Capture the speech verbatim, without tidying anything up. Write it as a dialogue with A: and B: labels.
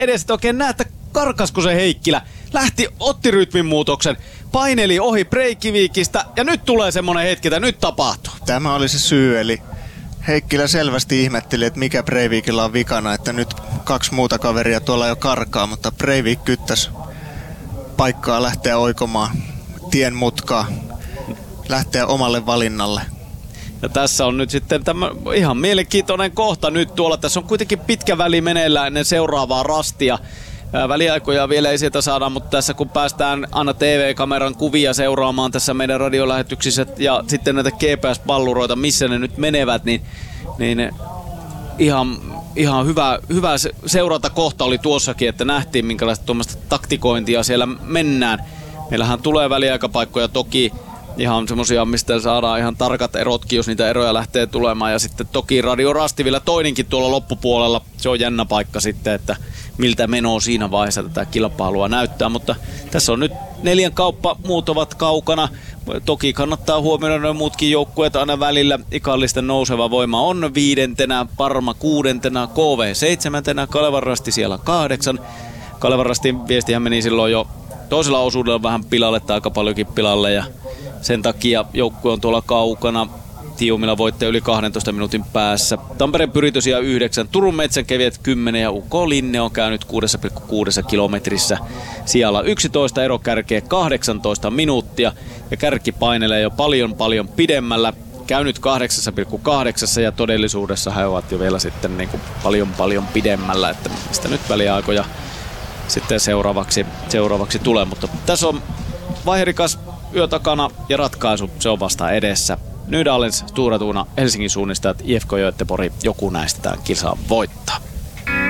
A: edes, että oikein näe, että karkasko se Heikkilä. Lähti, otti rytmin muutoksen, paineli ohi Breikivikistä ja nyt tulee semmonen hetki, että nyt tapahtuu.
B: Tämä oli se syy, eli Heikkilä selvästi ihmetteli, että mikä Breivikillä on vikana, että nyt kaksi muuta kaveria tuolla jo karkaa, mutta Breivik kyttäsi paikkaa lähteä oikomaan tien mutkaa, lähteä omalle valinnalle.
A: Ja tässä on nyt sitten tämä ihan mielenkiintoinen kohta nyt tuolla. Tässä on kuitenkin pitkä väli meneillään ennen seuraavaa rastia. Väliaikoja vielä ei sieltä saada, mutta tässä kun päästään aina T V-kameran kuvia seuraamaan tässä meidän radiolähetyksissä ja sitten näitä G P S-palluroita, missä ne nyt menevät, niin, niin ihan, ihan hyvä, hyvä seurata kohta oli tuossakin, että nähtiin minkälaista tuommoista taktikointia siellä mennään. Meillähän tulee väliaikapaikkoja toki ihan semmosia, mistä saadaan ihan tarkat erotkin, jos niitä eroja lähtee tulemaan. Ja sitten toki Radio Rasti vielä toinenkin tuolla loppupuolella. Se on jännä paikka sitten, että miltä menoa siinä vaiheessa tätä kilpailua näyttää. Mutta tässä on nyt neljän kauppa, muut ovat kaukana. Toki kannattaa huomioida noin muutkin joukkueet aina välillä. Ikallisten nouseva voima on viidentenä, Parma kuudentena, K V seitsemäntenä, Kalevan Rasti siellä kahdeksan. Kalevan Rastin viestihän meni silloin jo toisella osuudella vähän pilalle tai aika paljonkin pilalle ja sen takia joukkue on tuolla kaukana. Tiumilla voitte yli kahdentoista minuutin päässä. Tampereen Pyritys ja yhdeksän, Turun Metsänkävijät kymmenen ja U K Linne on käynyt kuusi pilkku kuusi kilometrissä. Siellä yksitoista, ero kärkeä kahdeksantoista minuuttia ja kärki painelee jo paljon paljon pidemmällä. Käynyt kahdeksan pilkku kahdeksan ja todellisuudessa he ovat jo vielä sitten niin kuin paljon paljon pidemmällä, että mistä nyt väliaikoja sitten seuraavaksi, seuraavaksi tulee. Mutta tässä on vaiherikas yö takana ja ratkaisu, se on vasta edessä. Nydalens, Stora Tuna, Helsingin suunnistajat, I F K Göteborg, joku näistä tämän kisan voittaa.